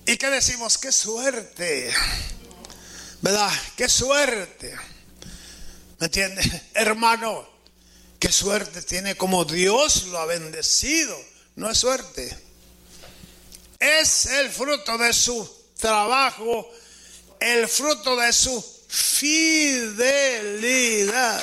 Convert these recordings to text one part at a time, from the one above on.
¿Y qué decimos? ¡Qué suerte! ¿Verdad? ¡Qué suerte! ¿Me entiende? Hermano, qué suerte tiene como Dios lo ha bendecido. No es suerte. Es el fruto de su trabajo, el fruto de su fidelidad.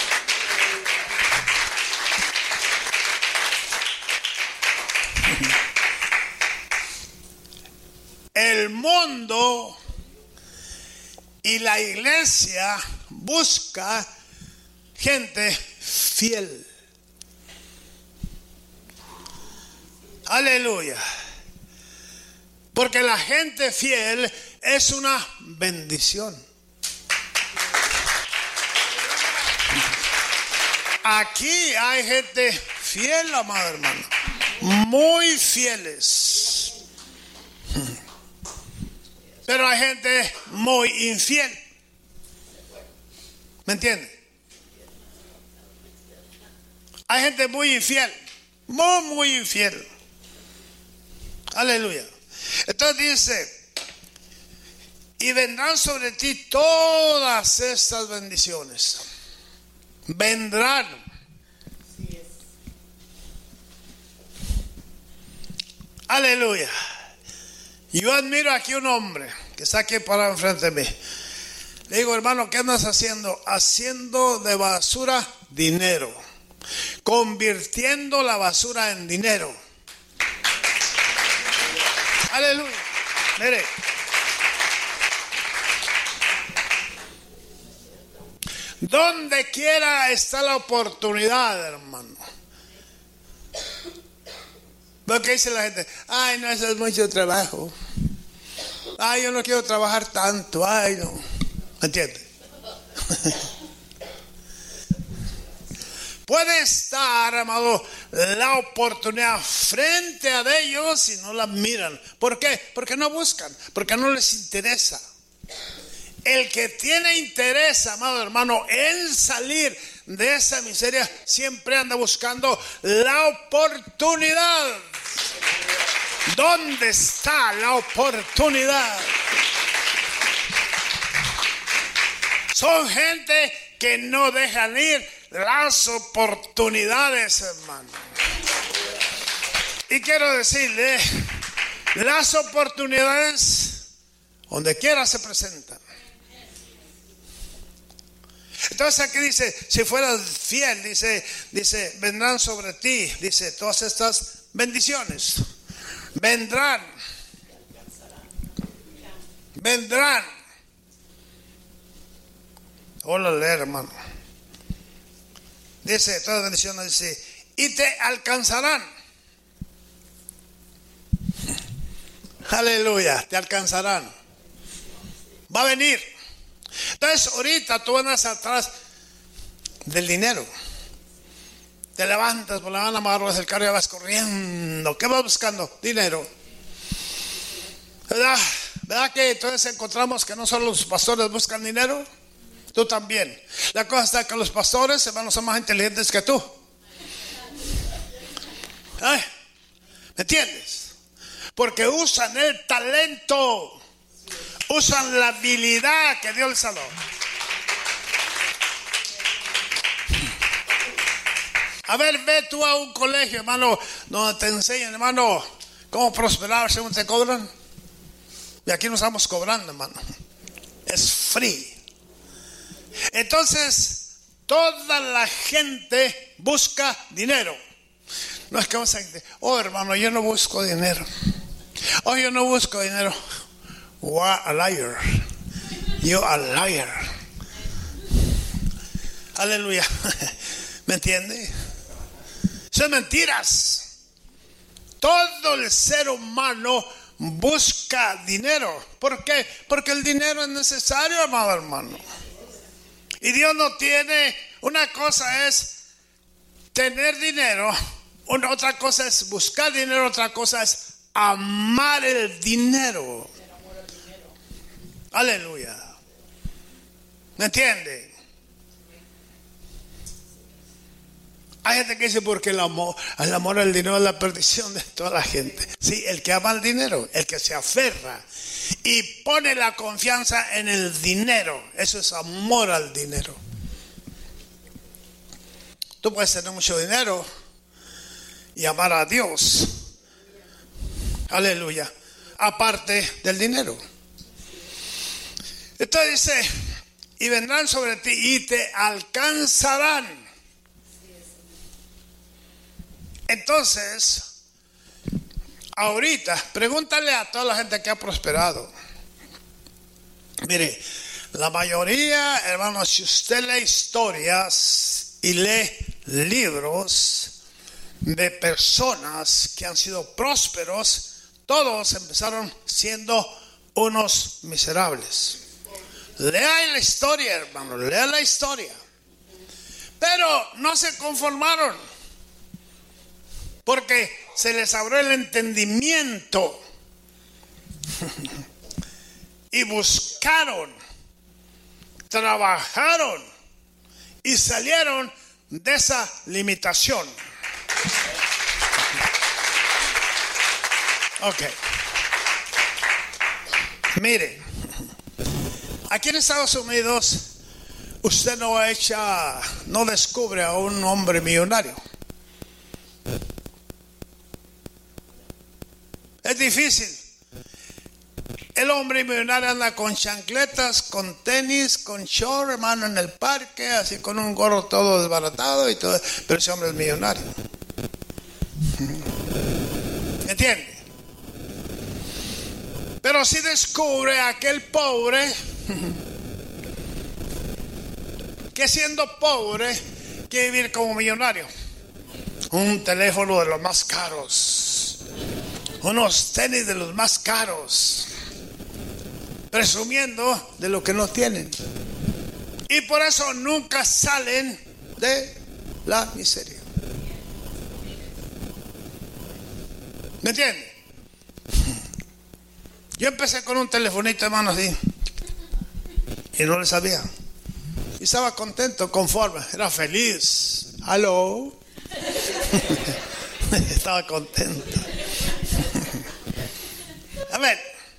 El mundo y la iglesia busca gente fiel. Aleluya. Porque la gente fiel es una bendición. Aquí hay gente fiel, amado hermano. Muy fieles. Pero hay gente muy infiel. ¿Me entiende? Hay gente muy infiel. Muy infiel. Aleluya. Entonces dice: y vendrán sobre ti todas estas bendiciones. Vendrán. Aleluya. Yo admiro aquí un hombre que está aquí parado enfrente de mí. Le digo: hermano, ¿qué andas haciendo? Haciendo de basura dinero. Convirtiendo la basura en dinero. Aleluya. Mire. Donde quiera está la oportunidad, hermano. ¿Lo que dice la gente? Ay, no, eso es mucho trabajo. Ay, yo no quiero trabajar tanto. Ay, no. ¿Me entiende? Puede estar, amado, la oportunidad frente a ellos y no la miran. ¿Por qué? Porque no buscan, porque no les interesa. El que tiene interés, amado hermano, en salir de esa miseria, siempre anda buscando la oportunidad. ¿Dónde está la oportunidad? Son gente que no dejan ir las oportunidades, hermano. Y quiero decirle, las oportunidades donde quiera se presentan. Entonces aquí dice: si fueras fiel, dice, vendrán sobre ti, dice, todas estas bendiciones. Vendrán. Hola, leer, hermano. Dice, todas las bendiciones, dice, y te alcanzarán. Aleluya, te alcanzarán. Va a venir. Entonces ahorita tú andas atrás del dinero. Te levantas por la mañana, amarras el carro y vas corriendo. ¿Qué vas buscando? Dinero. ¿Verdad que entonces encontramos que no solo los pastores buscan dinero? Tú también. La cosa está que los pastores, hermanos, son más inteligentes que tú. ¿Me entiendes? Porque usan el talento. Usan la habilidad que Dios les ha dado. A ver, ve tú a un colegio, hermano, donde te enseñan, hermano, cómo prosperar según te cobran. Y aquí no estamos cobrando, hermano. Es free. Entonces, toda la gente busca dinero. No es que vamos a decir: oh, hermano, yo no busco dinero. Oh, yo no busco dinero. What a liar. You're a liar. Aleluya. ¿Me entiende? Son mentiras. Todo el ser humano busca dinero. ¿Por qué? Porque el dinero es necesario, amado hermano. Y Dios no tiene, una cosa es tener dinero, otra cosa es buscar dinero, otra cosa es amar el dinero. Aleluya. ¿Me entiende? Hay gente que dice porque el amor al dinero es la perdición de toda la gente. Sí, el que ama el dinero, el que se aferra y pone la confianza en el dinero, eso es amor al dinero. Tú puedes tener mucho dinero y amar a Dios. Aleluya. Aparte del dinero. Entonces dice, y vendrán sobre ti y te alcanzarán. Entonces, ahorita, pregúntale a toda la gente que ha prosperado. Mire, la mayoría, hermanos, si usted lee historias y lee libros de personas que han sido prósperos, todos empezaron siendo unos miserables. Lea la historia, hermano, lea la historia. Pero no se conformaron, porque se les abrió el entendimiento y buscaron, trabajaron y salieron de esa limitación. Ok. Mire, aquí en Estados Unidos usted no descubre a un hombre millonario. Es difícil. El hombre millonario anda con chancletas, con tenis, con short, hermano, en el parque, así con un gorro todo desbaratado y todo. Pero ese hombre es millonario. ¿Entiende? Pero si descubre a aquel pobre que siendo pobre quiere vivir como millonario. Un teléfono de los más caros, unos tenis de los más caros, presumiendo de lo que no tienen. Y por eso nunca salen de la miseria. ¿Me entiende? Yo empecé con un telefonito, hermano, así, y no le sabía. Y estaba contento, conforme, era feliz. ¿Aló? Estaba contento. A ver.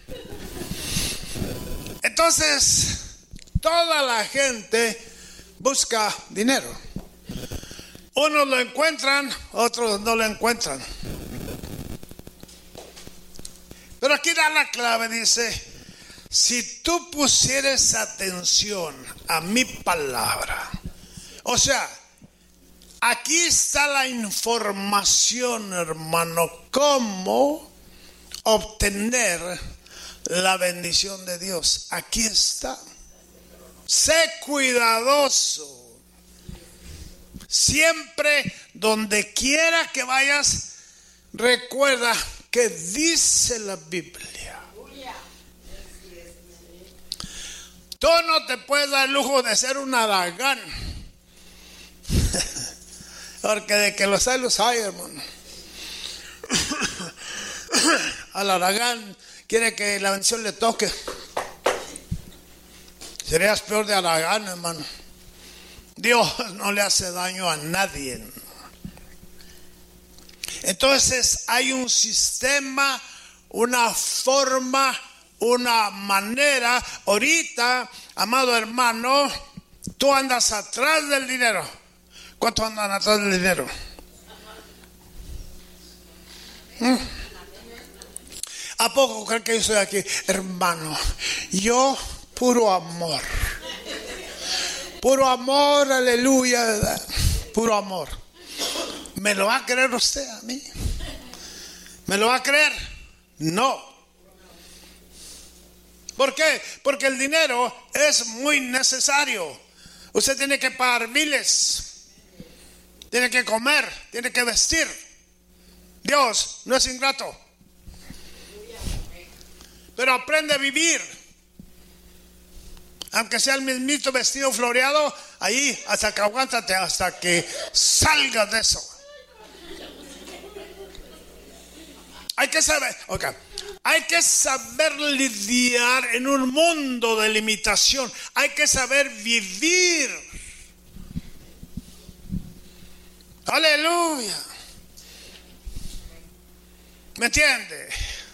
Entonces, toda la gente busca dinero. Unos lo encuentran, otros no lo encuentran. Pero aquí da la clave, dice, si tú pusieres atención a mi palabra, o sea, aquí está la información, hermano, cómo obtener la bendición de Dios. Aquí está. Sé cuidadoso. Siempre, donde quiera que vayas, recuerda que dice la Biblia. Tú no te puedes dar el lujo de ser un haragán. Porque de que los hay, hermano. Al haragán quiere que la bendición le toque. Serías peor de haragán, hermano. Dios no le hace daño a nadie. Entonces hay un sistema, una forma, una manera. Ahorita, amado hermano, tú andas atrás del dinero. ¿Cuántos andan atrás del dinero? ¿A poco creen que yo soy aquí? Hermano, yo puro amor. Puro amor, aleluya, ¿verdad? Puro amor. ¿Me lo va a creer usted a mí? ¿Me lo va a creer? No. ¿Por qué? Porque el dinero es muy necesario. Usted tiene que pagar biles, tiene que comer, tiene que vestir. Dios no es ingrato. Pero aprende a vivir. Aunque sea el mismito vestido floreado, ahí hasta que aguántate, hasta que salgas de eso. Hay que saber, hay que saber lidiar en un mundo de limitación. Hay que saber vivir. Aleluya. ¿Me entiende?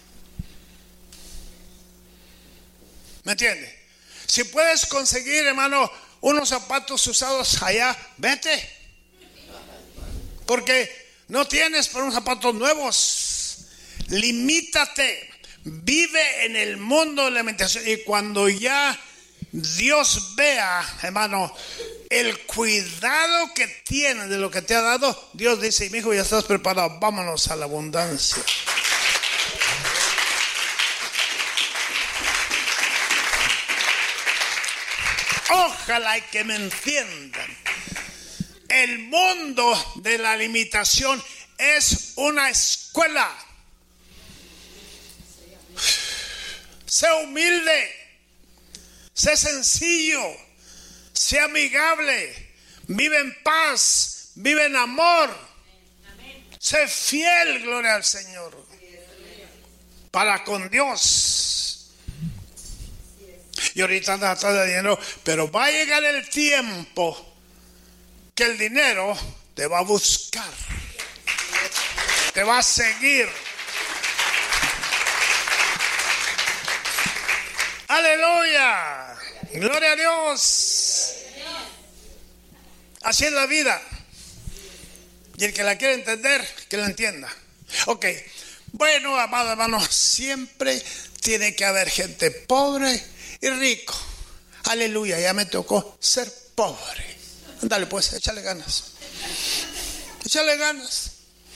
¿Me entiende? Si puedes conseguir, hermano, unos zapatos usados allá, vete. Porque no tienes para unos zapatos nuevos. Limítate. Vive en el mundo de la alimentación. Y cuando ya Dios vea, hermano, el cuidado que tiene de lo que te ha dado, Dios dice: mi hijo, ya estás preparado, vámonos a la abundancia. Ojalá y que me entiendan. El mundo de la limitación es una escuela. Sé humilde, sé sencillo, sé amigable, vive en paz, vive en amor. Sé fiel, gloria al Señor, para con Dios. Y ahorita andas atrás de dinero, pero va a llegar el tiempo que el dinero te va a buscar, te va a seguir. Aleluya, gloria a Dios. Así es la vida. Y el que la quiere entender, que la entienda. Ok, bueno, amado hermano, siempre tiene que haber gente pobre y rico. Aleluya, ya me tocó ser pobre. Dale pues, échale ganas. Échale ganas.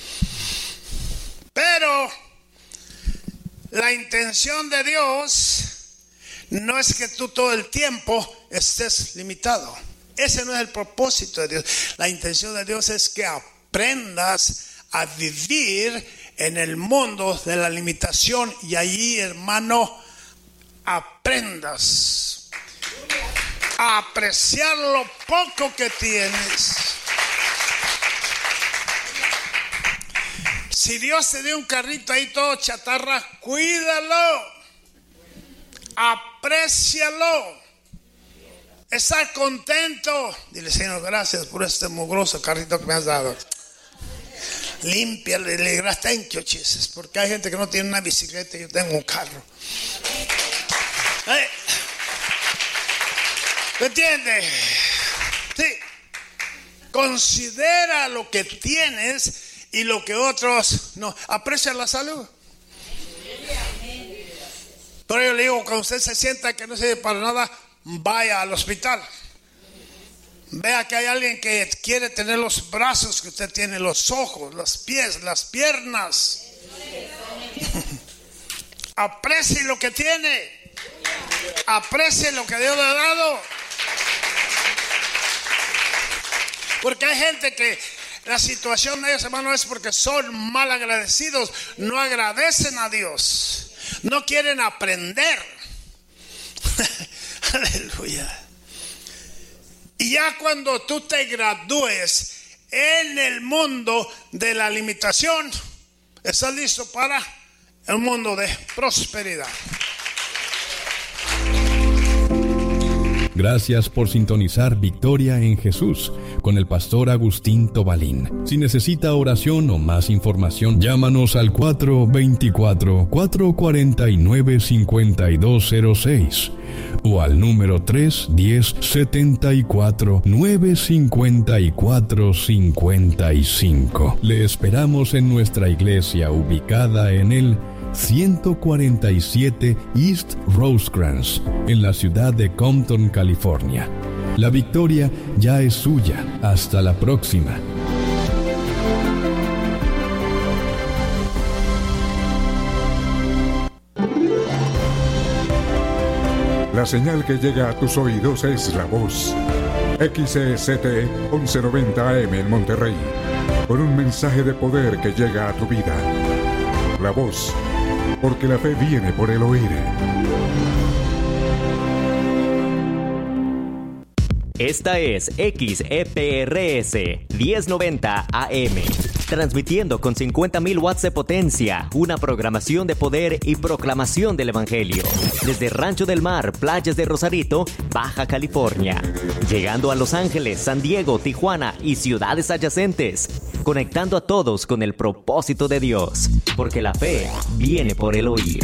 Pero la intención de Dios no es que tú todo el tiempo estés limitado. Ese no es el propósito de Dios. La intención de Dios es que aprendas a vivir en el mundo de la limitación. Y allí, hermano, aprendas a apreciar lo poco que tienes. Si Dios te dio un carrito ahí todo chatarra, cuídalo. Aprécialo. Estar contento. Dile: Señor, gracias por este mugroso carrito que me has dado. Límpiale, le dirás: thank you, Jesus. Porque hay gente que no tiene una bicicleta y yo tengo un carro. ¿Me entiendes? Sí. Considera lo que tienes y lo que otros no. Aprecia la salud. Pero yo le digo: cuando usted se sienta que no sirve para nada, vaya al hospital. Vea que hay alguien que quiere tener los brazos que usted tiene, los ojos, los pies, las piernas. Aprecie lo que tiene. Aprecie lo que Dios le ha dado. Porque hay gente que la situación de ellos, hermano, es porque son mal agradecidos. No agradecen a Dios. No quieren aprender. Aleluya. Y ya cuando tú te gradúes en el mundo de la limitación, estás listo para el mundo de prosperidad. Gracias por sintonizar Victoria en Jesús con el pastor Agustín Tobalín. Si necesita oración o más información, llámanos al 424-449-5206 o al número 310-74-954-55. Le esperamos en nuestra iglesia ubicada en el 147 East Rosecrans, en la ciudad de Compton, California. La victoria ya es suya. Hasta la próxima. La señal que llega a tus oídos es La Voz. XCST 1190 AM en Monterrey. Con un mensaje de poder que llega a tu vida. La Voz. Porque la fe viene por el oír. Esta es XEPRS 1090 AM, transmitiendo con 50,000 watts de potencia, una programación de poder y proclamación del Evangelio, desde Rancho del Mar, playas de Rosarito, Baja California, llegando a Los Ángeles, San Diego, Tijuana y ciudades adyacentes. conectando a todos con el propósito de Dios, porque la fe viene por el oír.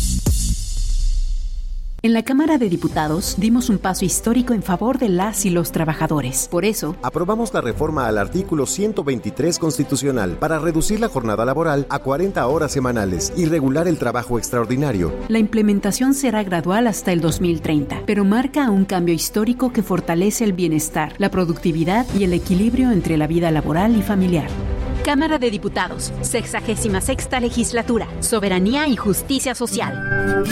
En la Cámara de Diputados dimos un paso histórico en favor de las y los trabajadores. Por eso, aprobamos la reforma al artículo 123 constitucional para reducir la jornada laboral a 40 horas semanales y regular el trabajo extraordinario. La implementación será gradual hasta el 2030, pero marca un cambio histórico que fortalece el bienestar, la productividad y el equilibrio entre la vida laboral y familiar. Cámara de Diputados, 66ª Legislatura, Soberanía y Justicia Social.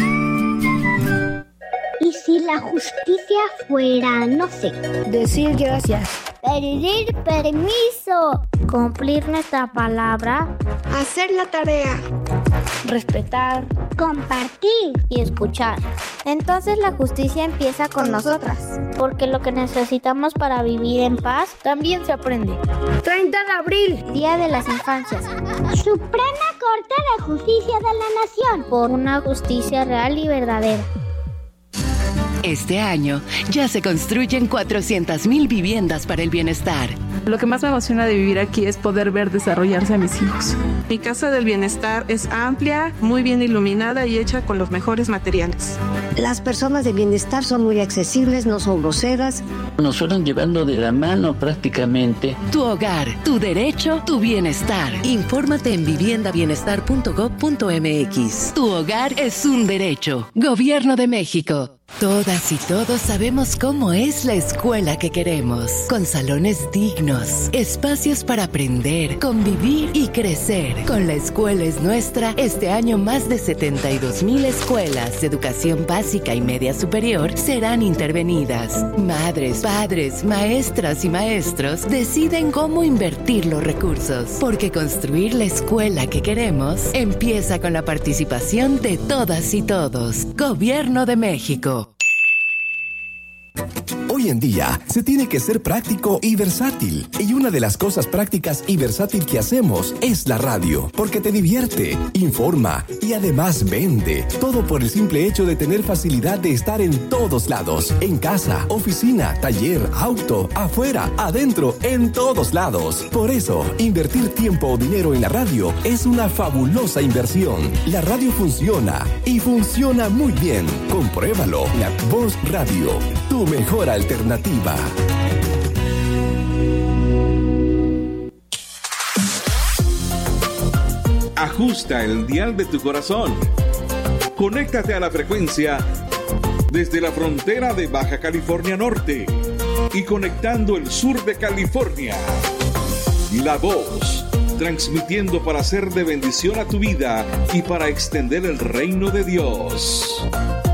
¿Y si la justicia fuera, no sé, decir gracias, pedir permiso, cumplir nuestra palabra, hacer la tarea, respetar, compartir y escuchar? Entonces la justicia empieza con nosotras, porque lo que necesitamos para vivir en paz también se aprende. 30 de abril, Día de las Infancias. Suprema Corte de Justicia de la Nación, por una justicia real y verdadera. Este año ya se construyen 400,000 viviendas para el bienestar. Lo que más me emociona de vivir aquí es poder ver desarrollarse a mis hijos. Mi casa del bienestar es amplia, muy bien iluminada y hecha con los mejores materiales. Las personas de bienestar son muy accesibles, no son groseras. Nos fueron llevando de la mano prácticamente. Tu hogar, tu derecho, tu bienestar. Infórmate en viviendabienestar.gov.mx. Tu hogar es un derecho. Gobierno de México. Todas y todos sabemos cómo es la escuela que queremos, con salones dignos, espacios para aprender, convivir y crecer. Con La Escuela es Nuestra, este año más de 72,000 escuelas de educación básica y media superior serán intervenidas. Madres, padres, maestras y maestros deciden cómo invertir los recursos, porque construir la escuela que queremos empieza con la participación de todas y todos. Gobierno de México. Hoy en día se tiene que ser práctico y versátil. Y una de las cosas prácticas y versátil que hacemos es la radio, porque te divierte, informa y además vende. Todo por el simple hecho de tener facilidad de estar en todos lados. En casa, oficina, taller, auto, afuera, adentro, en todos lados. Por eso, invertir tiempo o dinero en la radio es una fabulosa inversión. La radio funciona y funciona muy bien. Compruébalo. La Voz Radio, tu mejor alternativa. Ajusta el dial de tu corazón. Conéctate a la frecuencia desde la frontera de Baja California Norte y conectando el sur de California. La Voz, transmitiendo para ser de bendición a tu vida y para extender el reino de Dios.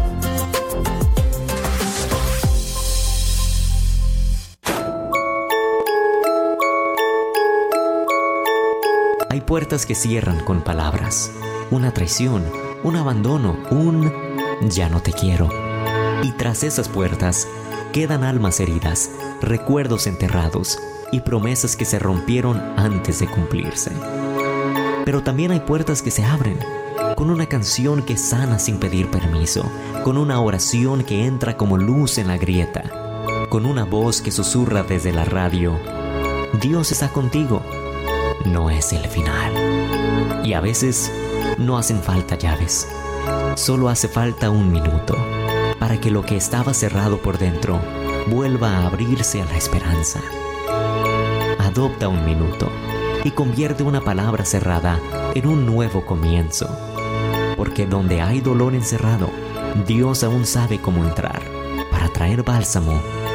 Hay puertas que cierran con palabras, una traición, un abandono, un ya no te quiero. Y tras esas puertas quedan almas heridas, recuerdos enterrados y promesas que se rompieron antes de cumplirse. Pero también hay puertas que se abren, con una canción que sana sin pedir permiso, con una oración que entra como luz en la grieta, con una voz que susurra desde la radio: Dios está contigo. No es el final. Y a veces no hacen falta llaves. Solo hace falta un minuto para que lo que estaba cerrado por dentro vuelva a abrirse a la esperanza. Adopta un minuto y convierte una palabra cerrada en un nuevo comienzo. Porque donde hay dolor encerrado, Dios aún sabe cómo entrar para traer bálsamo